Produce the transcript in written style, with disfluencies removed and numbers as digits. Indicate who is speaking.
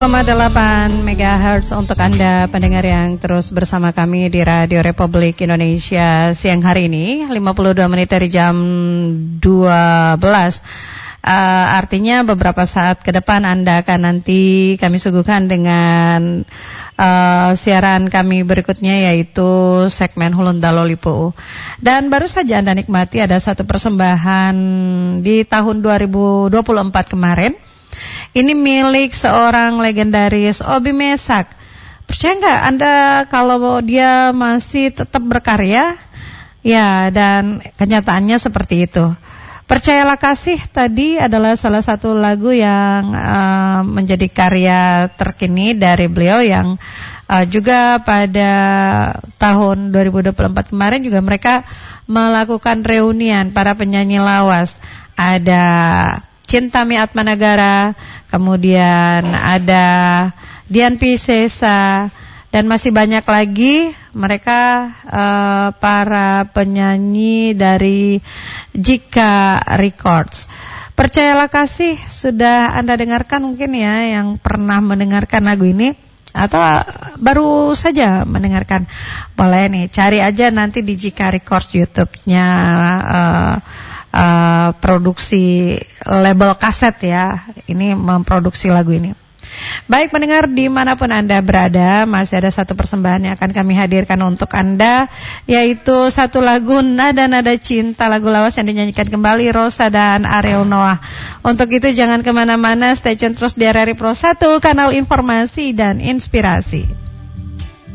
Speaker 1: 101,8 MHz untuk Anda pendengar yang terus bersama kami di Radio Republik Indonesia siang hari ini 52 menit dari jam 12. Artinya beberapa saat ke depan Anda akan nanti kami suguhkan dengan siaran kami berikutnya, yaitu segmen Hulun Dalolipu. Dan baru saja Anda nikmati ada satu persembahan di tahun 2024 kemarin. Ini milik seorang legendaris Obi Mesak. Percaya nggak Anda kalau dia masih tetap berkarya? Ya, dan kenyataannya seperti itu. Percayalah Kasih tadi adalah salah satu lagu yang menjadi karya terkini dari beliau yang juga pada tahun 2024 kemarin juga mereka melakukan reunian para penyanyi lawas. Ada Cinta Mi Atmanagara, kemudian ada Dian Piscesa, dan masih banyak lagi mereka para penyanyi dari Jika Records. Percayalah Kasih sudah Anda dengarkan mungkin ya, yang pernah mendengarkan lagu ini atau baru saja mendengarkan. Boleh nih cari aja nanti di Jika Records YouTube-nya produksi label kaset ya, ini memproduksi lagu ini. Baik pendengar dimanapun Anda berada, masih ada satu persembahan yang akan kami hadirkan untuk Anda, yaitu satu lagu Nada-Nada Cinta, lagu lawas yang dinyanyikan kembali Rosa dan Ariel Noah. Untuk itu jangan kemana-mana, stay tune terus di RRI Pro 1, kanal informasi dan inspirasi.